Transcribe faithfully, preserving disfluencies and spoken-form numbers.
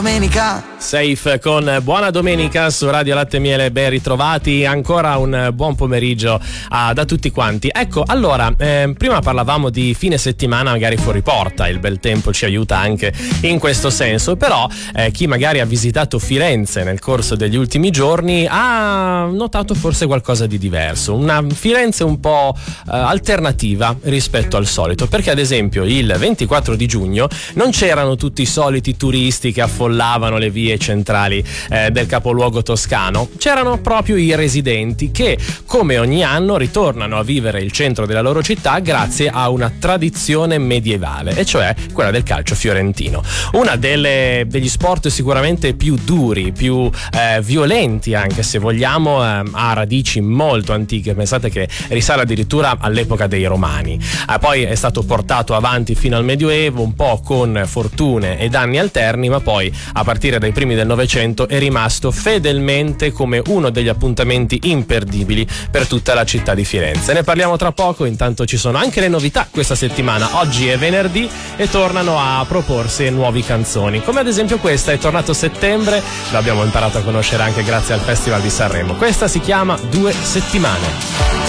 Domenica. Safe con Buona Domenica su Radio Latte e Miele, ben ritrovati, ancora un buon pomeriggio ah, da tutti quanti. Ecco, allora, eh, prima parlavamo di fine settimana magari fuori porta, il bel tempo ci aiuta anche in questo senso, però eh, chi magari ha visitato Firenze nel corso degli ultimi giorni ha notato forse qualcosa di diverso, una Firenze un po' eh, alternativa rispetto al solito, perché ad esempio il ventiquattro di giugno non c'erano tutti i soliti turisti che affollavano le vie centrali eh, del capoluogo toscano, c'erano proprio i residenti che come ogni anno ritornano a vivere il centro della loro città grazie a una tradizione medievale, e cioè quella del calcio fiorentino, una delle, degli sport sicuramente più duri, più eh, violenti anche se vogliamo, eh, ha radici molto antiche, pensate che risale addirittura all'epoca dei Romani, eh, poi è stato portato avanti fino al Medioevo un po' con fortune e danni alterni, ma poi a partire dai primi del Novecento è rimasto fedelmente come uno degli appuntamenti imperdibili per tutta la città di Firenze. Ne parliamo tra poco, intanto ci sono anche le novità questa settimana, oggi è venerdì e tornano a proporsi nuove canzoni, come ad esempio questa, è tornato settembre, l'abbiamo imparato a conoscere anche grazie al Festival di Sanremo, questa si chiama Due settimane.